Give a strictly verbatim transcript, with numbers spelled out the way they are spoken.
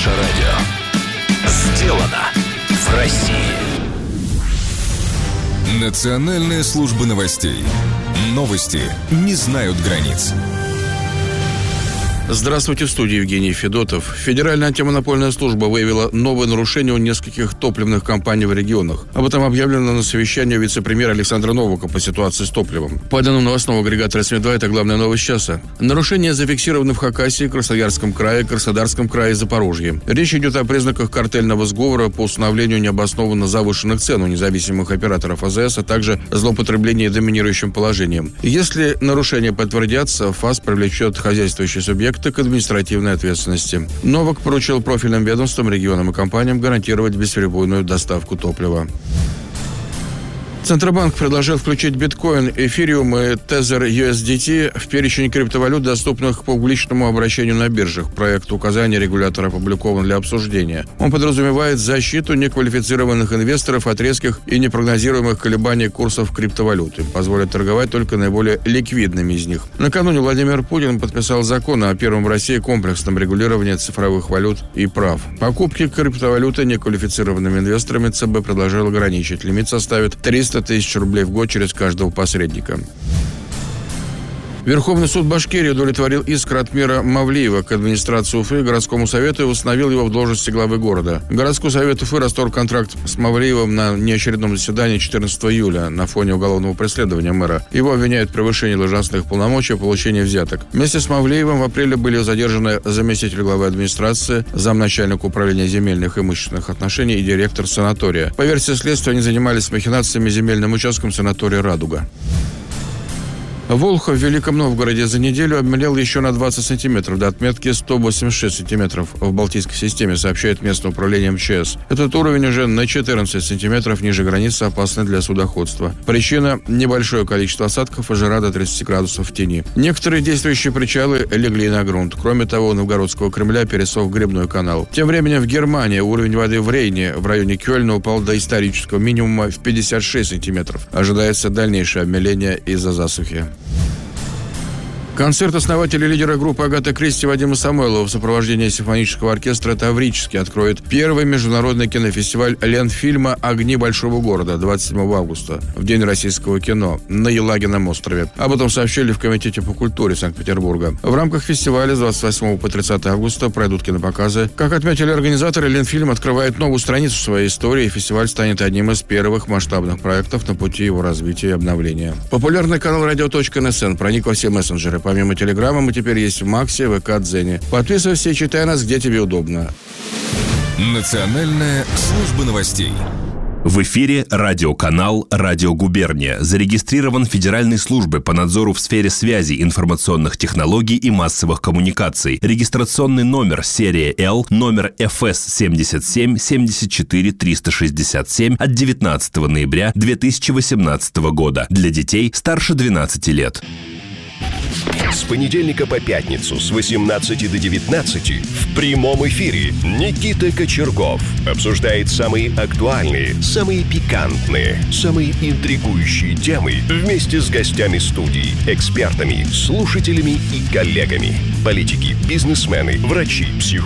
Наше радио сделано в России. Национальная служба новостей. Новости не знают границ. Здравствуйте, в студии Евгений Федотов. Федеральная антимонопольная служба выявила новые нарушения у нескольких топливных компаний в регионах. Об этом объявлено на совещании вице-премьера Александра Новака по ситуации с топливом. По данным новостного агрегатора СМИ два, это главная новость часа. Нарушения зафиксированы в Хакасии, Красноярском крае, Краснодарском крае и Запорожье. Речь идет о признаках картельного сговора по установлению необоснованно завышенных цен у независимых операторов АЗС, а также злоупотребление доминирующим положением. Если нарушения подтвердятся, ФАС привлечет хозяйствующий субъект к административной ответственности. Новак поручил профильным ведомствам, регионам и компаниям гарантировать бесперебойную доставку топлива. Центробанк предложил включить биткоин, эфириум и тезер ю эс ди ти в перечень криптовалют, доступных к публичному обращению на биржах. Проект указания регулятора опубликован для обсуждения. Он подразумевает защиту неквалифицированных инвесторов от резких и непрогнозируемых колебаний курсов криптовалюты. Позволит торговать только наиболее ликвидными из них. Накануне Владимир Путин подписал закон о первом в России комплексном регулировании цифровых валют и прав. Покупки криптовалюты неквалифицированными инвесторами ЦБ предложил ограничить. Лимит составит триста тысяч рублей в год через каждого посредника. Верховный суд Башкирии удовлетворил иск Ратмира Мавлиева к администрации Уфы и городскому совету и установил его в должности главы города. Городской совет Уфы расторг контракт с Мавлиевым на неочередном заседании четырнадцатого июля на фоне уголовного преследования мэра. Его обвиняют в превышении должностных полномочий и получении взяток. Вместе с Мавлиевым в апреле были задержаны заместитель главы администрации, замначальника управления земельных и имущественных отношений и директор санатория. По версии следствия, они занимались махинациями земельным участком санатория «Радуга». Волхов в Великом Новгороде за неделю обмелел еще на двадцать сантиметров до отметки сто восемьдесят шесть сантиметров в Балтийской системе, сообщает местное управление эм че эс. Этот уровень уже на четырнадцать сантиметров ниже границы, опасной для судоходства. Причина – небольшое количество осадков и жара до тридцати градусов в тени. Некоторые действующие причалы легли на грунт. Кроме того, у Новгородского Кремля пересох гребной канал. Тем временем в Германии уровень воды в Рейне в районе Кёльна упал до исторического минимума в пятьдесят шесть сантиметров. Ожидается дальнейшее обмеление из-за засухи. Концерт основателя и лидера группы Агата Кристи Вадима Самойлова в сопровождении симфонического оркестра «Таврический» откроет первый международный кинофестиваль Ленфильма «Огни большого города» двадцать седьмого августа, в День российского кино, на Елагином острове. Об этом сообщили в Комитете по культуре Санкт-Петербурга. В рамках фестиваля с двадцать восьмого по тридцатое августа пройдут кинопоказы. Как отметили организаторы, Ленфильм открывает новую страницу своей истории, и фестиваль станет одним из первых масштабных проектов на пути его развития и обновления. Популярный канал радио точка эн эс эн проник во все мессенджеры. Помимо Телеграма мы теперь есть в Максе, ВК, Дзене. Подписывайся и читай нас, где тебе удобно. Национальная служба новостей. В эфире радиоканал «Радио Губерния». Зарегистрирован Федеральной службой по надзору в сфере связи, информационных технологий и массовых коммуникаций. Регистрационный номер серия Л, номер эф эс семьдесят семь семьдесят четыре триста шестьдесят семь от девятнадцатого ноября две тысячи восемнадцатого года. Для детей старше двенадцати лет. С понедельника по пятницу с восемнадцати до девятнадцати в прямом эфире Никита Кочергов обсуждает самые актуальные, самые пикантные, самые интригующие темы вместе с гостями студии, экспертами, слушателями и коллегами. Политики, бизнесмены, врачи, психологи.